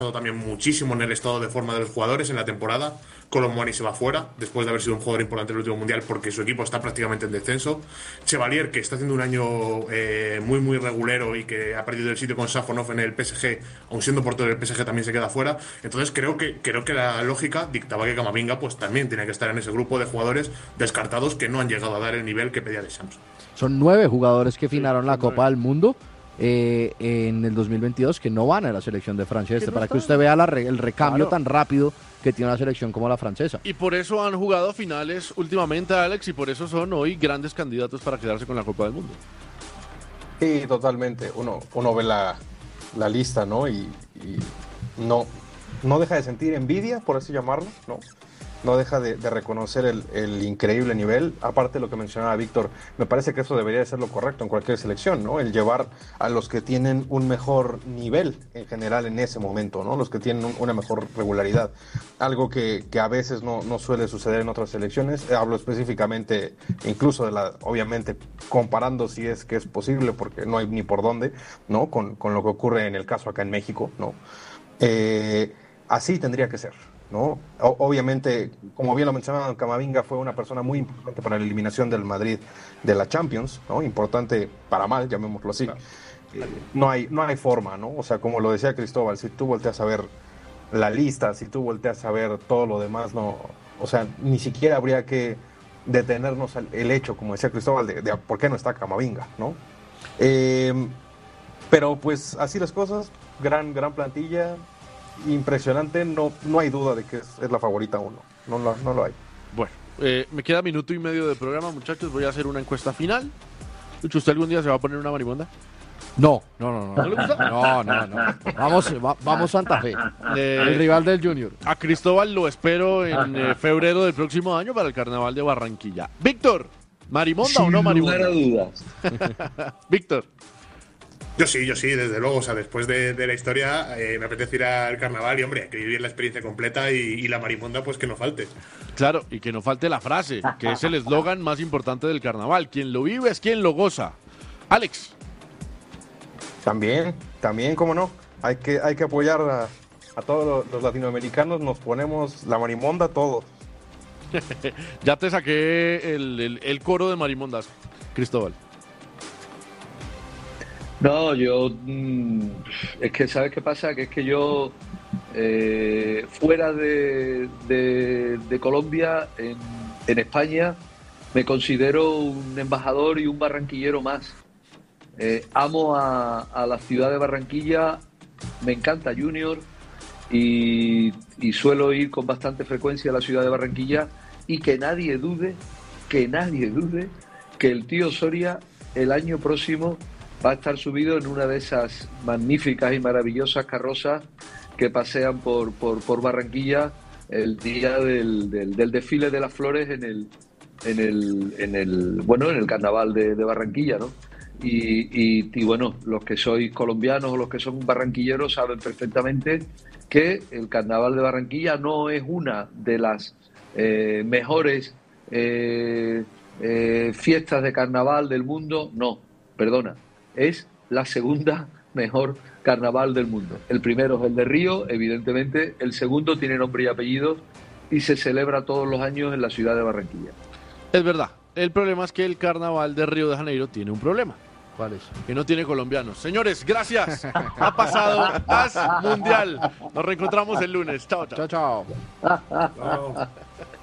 también muchísimo en el estado de forma de los jugadores en la temporada. Colom Muani se va fuera después de haber sido un jugador importante en el último mundial porque su equipo está prácticamente en descenso. Chevalier, que está haciendo un año muy regulero y que ha perdido el sitio con Safonov en el PSG, aun siendo portero del PSG también se queda fuera. Entonces creo que la lógica dictaba que Camavinga pues también tiene que estar en ese grupo de jugadores descartados que no han llegado a dar el nivel que pedía Deschamps. Son 9 jugadores que finaron la son Copa 9. del Mundo en el 2022 que no van a la selección de Francia Que no para que están. usted vea el recambio Claro. tan rápido que tiene una selección como la francesa. Y por eso han jugado finales últimamente, Alex, y por eso son hoy grandes candidatos para quedarse con la Copa del Mundo. Sí, totalmente. Uno ve la lista, ¿no? Y no deja de sentir envidia, por así llamarlo, ¿no? No deja de reconocer el increíble nivel. Aparte de lo que mencionaba Víctor, me parece que eso debería de ser lo correcto en cualquier selección, ¿no? El llevar a los que tienen un mejor nivel en general en ese momento, ¿no? Los que tienen una mejor regularidad. Algo que a veces no suele suceder en otras selecciones. Hablo específicamente, incluso obviamente, comparando si es que es posible, porque no hay ni por dónde, ¿no? Con lo que ocurre en el caso acá en México, ¿no? Así tendría que ser, ¿no? Obviamente, como bien lo mencionaban, Camavinga fue una persona muy importante para la eliminación del Madrid de la Champions, ¿no? Importante para mal, llamémoslo así. No hay forma, ¿no? O sea, como lo decía Cristóbal, si tú volteas a ver la lista, si tú volteas a ver todo lo demás, no, o sea, ni siquiera habría que detenernos el hecho, como decía Cristóbal, de por qué no está Camavinga, ¿no? Pero pues así las cosas, gran plantilla, impresionante, no hay duda de que es la favorita uno, no lo hay. Bueno, me queda minuto y medio de programa, muchachos. Voy a hacer una encuesta final. Lucho, ¿usted algún día se va a poner una marimonda? No. ¿No le gusta? No. Vamos Santa Fe, el rival del Junior. A Cristóbal lo espero en febrero del próximo año para el Carnaval de Barranquilla. Víctor, ¿marimonda o no marimonda? Sin lugar a dudas. Víctor. Yo sí, desde luego. O sea, después de la historia, me apetece ir al carnaval y, hombre, hay que vivir la experiencia completa y la marimonda, pues que no falte. Claro, y que no falte la frase, que es el eslogan más importante del carnaval. Quien lo vive es quien lo goza. Alex. También, cómo no, hay que apoyar a todos los latinoamericanos, nos ponemos la marimonda todos. Ya te saqué el coro de marimondas, Cristóbal. No, yo. Es que, ¿sabes qué pasa? Que es que yo, fuera de Colombia, en España, me considero un embajador y un barranquillero más. Amo a la ciudad de Barranquilla, me encanta Junior y suelo ir con bastante frecuencia a la ciudad de Barranquilla y que nadie dude que el tío Soria el año próximo va a estar subido en una de esas magníficas y maravillosas carrozas que pasean por Barranquilla el día del desfile de las flores en el carnaval de Barranquilla, ¿no? Y bueno, los que sois colombianos o los que son barranquilleros saben perfectamente que el carnaval de Barranquilla no es una de las mejores fiestas de carnaval del mundo, no, perdona, es la segunda mejor carnaval del mundo. El primero es el de Río, evidentemente, el segundo tiene nombre y apellido y se celebra todos los años en la ciudad de Barranquilla. Es verdad, el problema es que el carnaval de Río de Janeiro tiene un problema. ¿Cuál es? Que no tiene colombianos. Señores, gracias. Ha pasado As Mundial. Nos reencontramos el lunes. Chao, chao. Chao. Chao.